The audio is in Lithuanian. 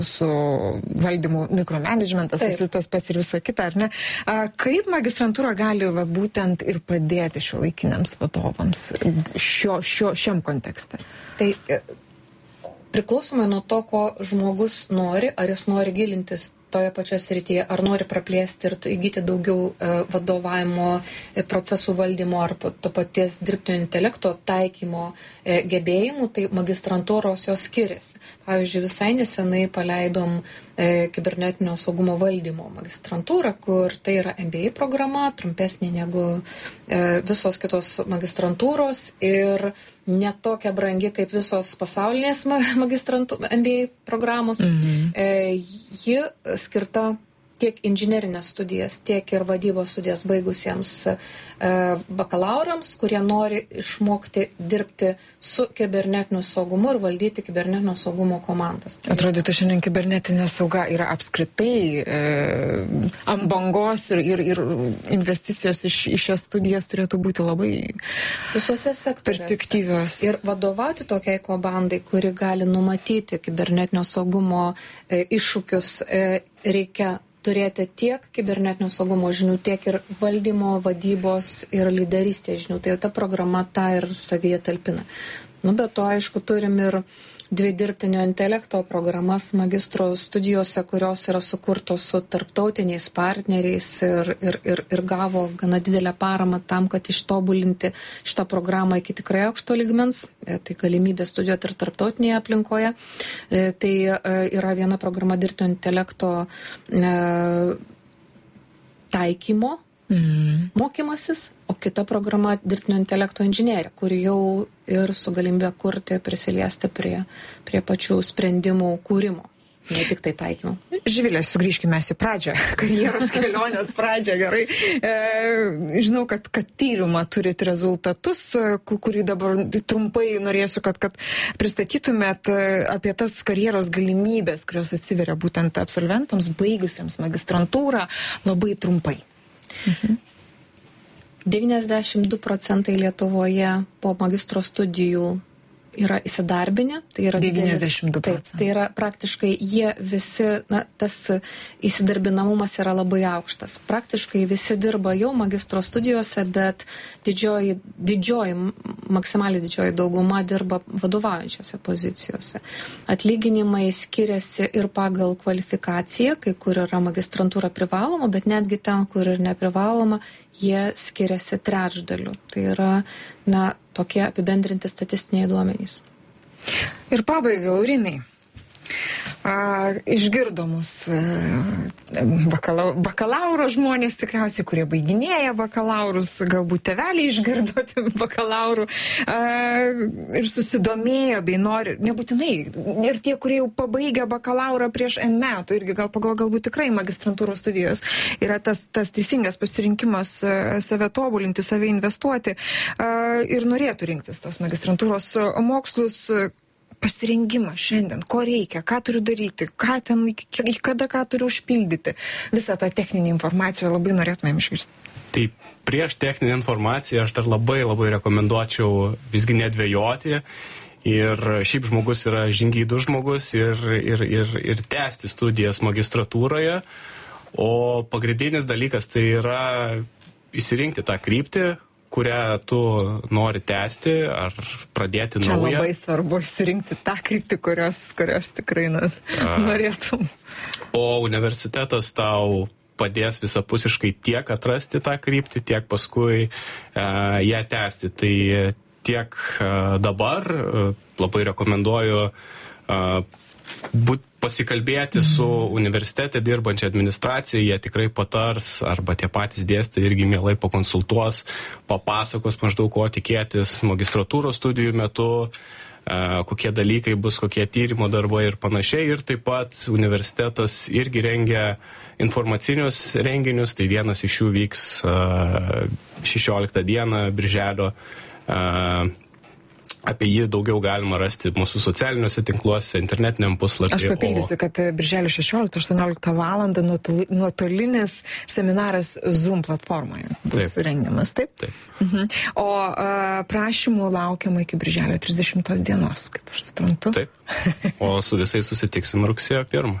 su valdymu, mikromanagementas, tas pats ir visa kita, ar ne? Kaip magistrantūra gali būtent ir padėti šiuolaikiniams vadovams šiam kontekste? Tai priklausomai nuo to, ko žmogus nori, ar jis nori gilintis toje pačioje srityje, ar nori praplėsti ir įgyti daugiau vadovavimo procesų valdymo ar to paties dirbtinio intelekto taikymo gebėjimų, tai magistrantūros jos skiriasi. Pavyzdžiui, visai nesenai paleidom kibernetinio saugumo valdymo magistrantūrą, kur tai yra MBA programa, trumpesnė negu visos kitos magistrantūros ir netokia brangi kaip visos pasaulinės MBA programos. Ji skirta tiek inžinerinės studijas, tiek ir vadybos studijas baigusiems bakalaurams, kurie nori išmokti dirbti su kibernetiniu saugumu ir valdyti kibernetinio saugumo komandas. Atrodytų, šiandien kibernetinė sauga yra apskritai ant bangos ir investicijos į šias studijas turėtų būti labai visuose sektoriuose perspektyvios. Ir vadovauti tokiai komandai, kuri gali numatyti kibernetinio saugumo iššūkius, reikia turėti tiek kibernetinio saugumo žinių, tiek ir valdymo, vadybos ir lyderystės žinių. Tai ta programa tą ir savyje talpina. Be to, aišku, turim ir 2 dirbtinio intelekto programas magistro studijose, kurios yra sukurtos su tarptautiniais partneriais ir gavo gana didelę paramą tam, kad ištobulinti šitą programą iki tikrai aukšto lygmens. Tai galimybė studijuoti ir tarptautinėje aplinkoje. Tai yra viena programa dirbtinio intelekto taikymo mokymasis, o kita programa dirbtinio intelekto inžinerija, kuri jau ir su galimybė kurti, prisiliesti prie pačių sprendimų kūrimo, ne tik tai taikymo. Živilė, sugrįžkime į pradžią, karjeros kelionės pradžią, gerai. Žinau, kad tyrimą turit rezultatus, kurį dabar trumpai norėsiu, kad pristatytumėt apie tas karjeros galimybės, kurios atsiveria būtent absolventams, baigusiems magistrantūrą, labai trumpai. 92% Lietuvoje po magistro studijų yra įsidarbinę. Tai yra 92%. Tai yra praktiškai jie visi, tas įsidarbinamumas yra labai aukštas. Praktiškai visi dirba jau magistro studijose, bet maksimaliai didžioji dauguma dirba vadovaujančiose pozicijose. Atlyginimai skiriasi ir pagal kvalifikaciją, kai kur yra magistrantūra privaloma, bet netgi ten, kur ir neprivaloma, jie skiriasi trečdaliu. Tai yra, tokie apibendrinti statistiniai duomenys. Ir pabaigai, Laurinai, išgirdo mus bakalauro žmonės tikriausiai, kurie baiginėja bakalaurus, galbūt tėveliai išgirdo bakalaurų ir susidomėjo bei nori, nebūtinai, ir tie, kurie jau pabaigė bakalaurą prieš N metų, irgi galbūt tikrai magistrantūros studijos yra tas teisingas pasirinkimas save tobulinti, save investuoti ir norėtų rinktis tos magistrantūros mokslus. Pasirengimą šiandien, ko reikia, ką turiu daryti, kada turiu užpildyti. Visą tą techninę informaciją labai norėtumėm išgirsti. Tai prieš techninę informaciją aš dar labai rekomenduočiau visgi nedvejoti. Ir šiaip žmogus yra žingeidus žmogus ir tęsti studijas magistratūroje. O pagrindinis dalykas tai yra įsirinkti tą kryptį, kurią tu nori tęsti ar pradėti naują. Čia labai svarbu išsirinkti tą kryptį, kurios tikrai norėtum. O universitetas tau padės visapusiškai tiek atrasti tą kryptį, tiek paskui ją tęsti. Tai tiek dabar labai rekomenduoju pasikalbėti su universitete dirbančia administracija, jie tikrai patars, arba tie patys dėstytojai irgi mielai pakonsultuos, papasakos maždaug ko tikėtis magistratūros studijų metu, kokie dalykai bus, kokie tyrimo darbai ir panašiai. Ir taip pat universitetas irgi rengia informacinius renginius, tai vienas iš jų vyks 16 dieną birželio Apie jį daugiau galima rasti mūsų socialiniuose tinkluose, internetiniam puslapyje. Aš papildysiu, kad birželio 16-18 valandą nuotolinis seminaras Zoom platformoje bus rengiamas, taip? Taip. O prašymų laukiama iki birželio 30 dienos, kaip aš suprantu. Taip. O su visais susitiksim rugsėjo 1.